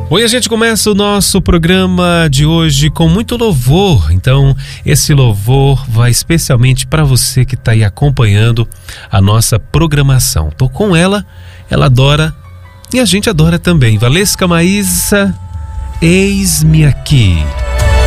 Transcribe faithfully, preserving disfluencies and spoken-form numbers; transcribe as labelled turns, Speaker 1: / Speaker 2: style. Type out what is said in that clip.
Speaker 1: Oi, a gente começa o nosso programa de hoje com muito louvor. Então, esse louvor vai especialmente para você que está aí acompanhando a nossa programação. Tô com ela, ela adora e a gente adora também. Valesca Maísa, eis-me aqui.